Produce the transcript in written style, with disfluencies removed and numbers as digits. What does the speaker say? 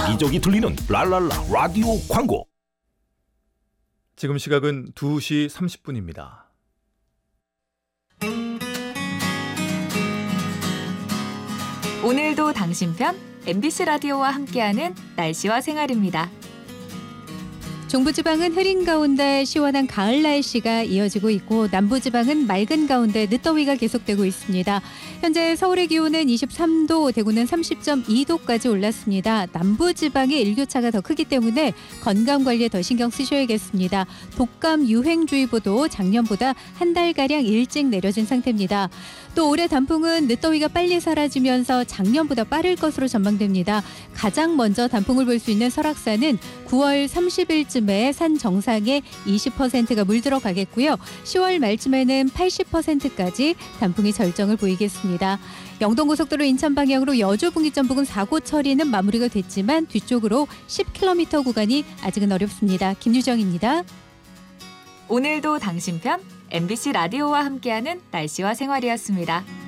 여기저기 들리는 랄랄라 라디오 광고. 지금 시각은 2시 30분입니다. 오늘도 당신 편 MBC 라디오와 함께하는 날씨와 생활입니다. 중부지방은 흐린 가운데 시원한 가을 날씨가 이어지고 있고 남부지방은 맑은 가운데 늦더위가 계속되고 있습니다. 현재 서울의 기온은 23도, 대구는 30.2도까지 올랐습니다. 남부지방의 일교차가 더 크기 때문에 건강관리에 더 신경 쓰셔야겠습니다. 독감 유행주의보도 작년보다 한 달가량 일찍 내려진 상태입니다. 또 올해 단풍은 늦더위가 빨리 사라지면서 작년보다 빠를 것으로 전망됩니다. 가장 먼저 단풍을 볼 수 있는 설악산은 9월 30일쯤에 산 정상에 20%가 물들어가겠고요. 10월 말쯤에는 80%까지 단풍이 절정을 보이겠습니다. 영동고속도로 인천 방향으로 여주분기점 부근 사고 처리는 마무리가 됐지만 뒤쪽으로 10km 구간이 아직은 어렵습니다. 김유정입니다. 오늘도 당신 편 MBC 라디오와 함께하는 날씨와 생활이었습니다.